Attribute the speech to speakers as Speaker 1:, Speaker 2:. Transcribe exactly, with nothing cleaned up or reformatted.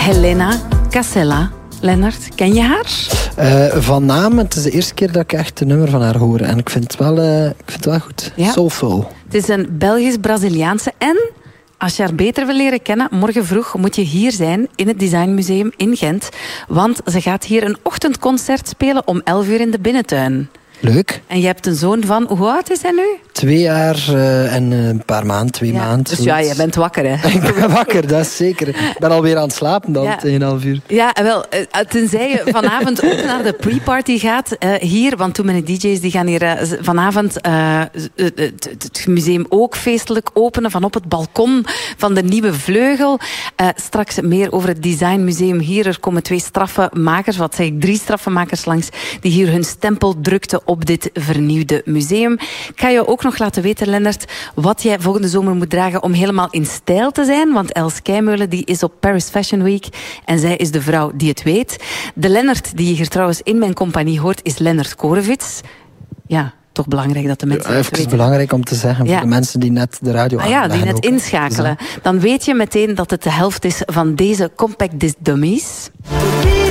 Speaker 1: Helena Casella. Lennart, ken je haar?
Speaker 2: Uh, van naam, het is de eerste keer dat ik echt een nummer van haar hoor. En ik vind het wel, uh, ik vind het wel goed. Ja? Soulful.
Speaker 1: Het is een Belgisch-Braziliaanse. En als je haar beter wil leren kennen, morgen vroeg moet je hier zijn in het Designmuseum in Gent. Want ze gaat hier een ochtendconcert spelen om elf uur in de binnentuin.
Speaker 2: Leuk.
Speaker 1: En je hebt een zoon van, hoe oud is hij nu?
Speaker 2: Twee jaar uh, en een paar maanden, twee
Speaker 1: ja,
Speaker 2: maanden.
Speaker 1: Dus ja, je bent wakker, hè?
Speaker 2: Ik ben wakker, dat is zeker. Ik ben alweer aan het slapen dan,
Speaker 1: ja.
Speaker 2: een half uur.
Speaker 1: Ja, wel, tenzij je vanavond ook naar de pre-party gaat, uh, hier, want toen mijn D J's die gaan hier uh, vanavond uh, het, het museum ook feestelijk openen, van op het balkon van de Nieuwe Vleugel. Uh, straks meer over het Designmuseum hier. Er komen twee straffe makers, wat zeg ik, drie straffe makers langs, die hier hun stempel drukten op dit vernieuwde museum. Ik ga je ook nog laten weten, Lennart, wat jij volgende zomer moet dragen om helemaal in stijl te zijn. Want Els Keimeulen die is op Paris Fashion Week en zij is de vrouw die het weet. De Lennart die je hier trouwens in mijn compagnie hoort is Lennart Korevits. Ja, toch belangrijk dat de mensen
Speaker 2: ja,
Speaker 1: het
Speaker 2: even
Speaker 1: weten.
Speaker 2: Belangrijk om te zeggen
Speaker 1: ja.
Speaker 2: voor de mensen die net de radio
Speaker 1: ah, ja, die net
Speaker 2: ook,
Speaker 1: inschakelen. Dan weet je meteen dat het de helft is van deze Compact Disc Dummies.